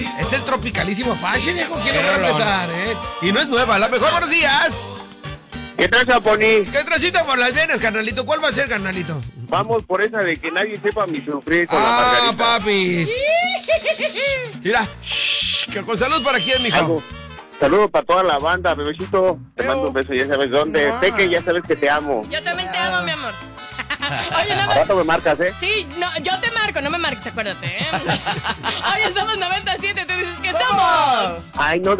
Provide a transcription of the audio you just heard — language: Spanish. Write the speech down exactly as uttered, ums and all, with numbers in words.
Es el tropicalísimo Apache, viejo. ¿Quién lo va a empezar, eh? Y no es nueva, la mejor. Buenos días. ¿Qué tal, Zaponi? ¿Qué trocito por las venas, carnalito? ¿Cuál va a ser, carnalito? Vamos por esa de que nadie sepa mi sufrir con ah, la margarita. Papis. Mira, shh, que con salud para quién, mijo. Algo. Saludos para toda la banda, bebecito. Te mando un beso, ya sabes dónde. No. Peque, ya sabes que te amo. Yo también te amo, mi amor. Oye, no ¿A me... rato me marcas, eh? Sí, no, yo te marco, no me marques, acuérdate, ¿eh? Oye, somos noventa y siete, te dices que somos. Ay, no